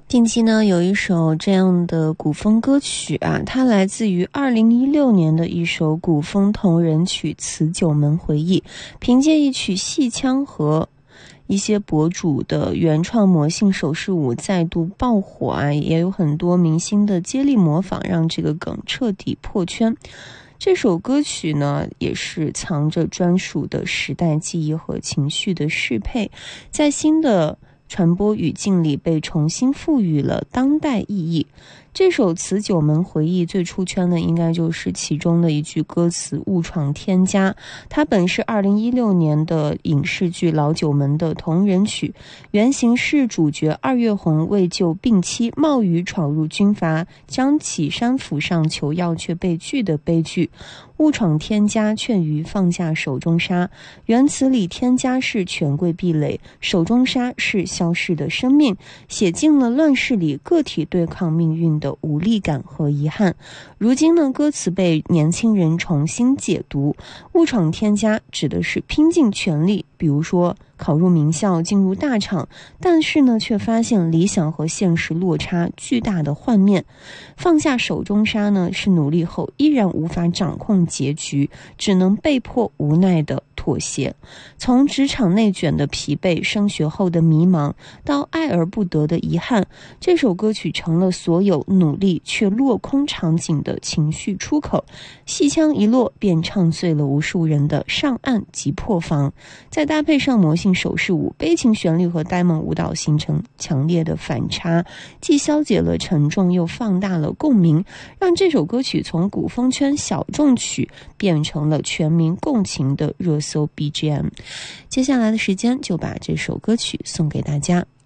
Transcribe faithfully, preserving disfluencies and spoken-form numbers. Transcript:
近期呢，有一首这样的古风歌曲啊，它来自于二零一六年的一首古风同人曲《辞九门回忆》，凭借一曲戏腔和一些博主的原创魔性手势舞再度爆火啊，也有很多明星的接力模仿，让这个梗彻底破圈。这首歌曲呢，也是藏着专属的时代记忆和情绪的适配，在新的传播语境里被重新赋予了当代意义。这首《辞九门回忆》最出圈的应该就是其中的一句歌词误闯天家，它本是二零一六年的影视剧《老九门》的同人曲，原型是主角二月红为救病妻冒雨闯入军阀张启山府上求药却被拒的悲剧。误闯天家劝于放下手中沙，原词里天家是权贵壁垒，手中沙是消逝的生命，写尽了乱世里个体对抗命运的无力感和遗憾。如今呢，歌词被年轻人重新解读，误闯天家指的是拼尽全力，比如说考入名校进入大厂，但是呢却发现理想和现实落差巨大的幻灭。放下手中沙呢，是努力后依然无法掌控结局，只能被迫无奈的妥协。从职场内卷的疲惫，升学后的迷茫，到爱而不得的遗憾，这首歌曲成了所有努力却落空场景的情绪出口。戏腔一落，便唱碎了无数人的上岸及破防，再搭配上魔性手势舞，悲情旋律和呆萌舞蹈形成强烈的反差，既消解了沉重，又放大了共鸣，让这首歌曲从古风圈小众曲变成了全民共情的热搜 B G M。 接下来的时间就把这首歌曲送给大家。